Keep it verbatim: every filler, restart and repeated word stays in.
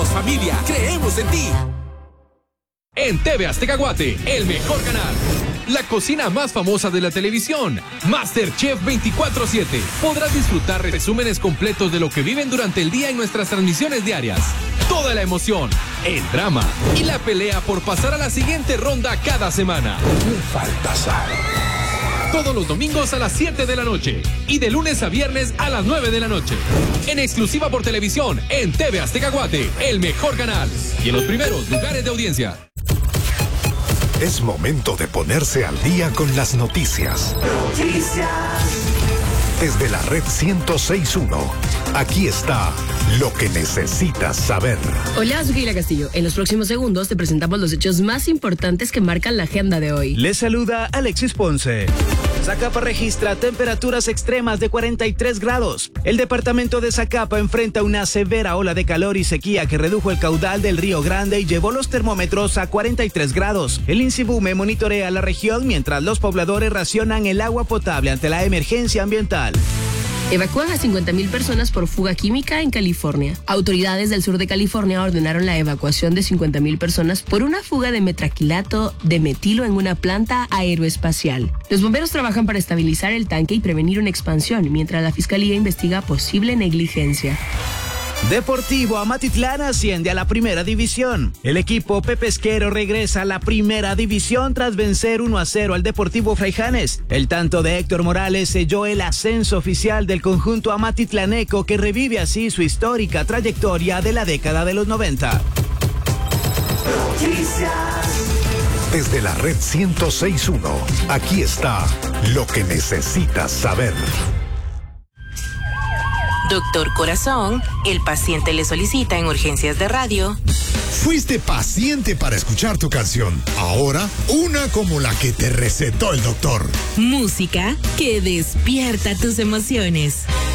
Somos familia, creemos en ti. En T V Azteca Guate, el mejor canal. La cocina más famosa de la televisión, MasterChef veinticuatro siete. Podrás disfrutar resúmenes completos de lo que viven durante el día en nuestras transmisiones diarias. Toda la emoción, el drama y la pelea por pasar a la siguiente ronda cada semana. Me falta sal. Todos los domingos a las siete de la noche y de lunes a viernes a las nueve de la noche. En exclusiva por televisión en T V Azteca Guate, el mejor canal y en los primeros lugares de audiencia. Es momento de ponerse al día con las noticias. Noticias. Desde la red ciento seis punto uno, aquí está lo que necesitas saber. Hola, soy Keila Castillo. En los próximos segundos te presentamos los hechos más importantes que marcan la agenda de hoy. Les saluda Alexis Ponce. Zacapa registra temperaturas extremas de cuarenta y tres grados. El departamento de Zacapa enfrenta una severa ola de calor y sequía que redujo el caudal del Río Grande y llevó los termómetros a cuarenta y tres grados. El INSIBUME monitorea la región mientras los pobladores racionan el agua potable ante la emergencia ambiental. Evacúan a cincuenta mil personas por fuga química en California. Autoridades del sur de California ordenaron la evacuación de cincuenta mil personas por una fuga de metraquilato de metilo en una planta aeroespacial. Los bomberos trabajan para estabilizar el tanque y prevenir una expansión, mientras la fiscalía investiga posible negligencia. Deportivo Amatitlán asciende a la primera división. El equipo pepesquero regresa a la primera división tras vencer uno a cero al Deportivo Fraijanes. El tanto de Héctor Morales selló el ascenso oficial del conjunto amatitlaneco, que revive así su histórica trayectoria de la década de los noventa. Noticias. Desde la red ciento seis punto uno, aquí está lo que necesitas saber. Doctor Corazón, el paciente le solicita en urgencias de radio. Fuiste paciente para escuchar tu canción. Ahora, una como la que te recetó el doctor. Música que despierta tus emociones.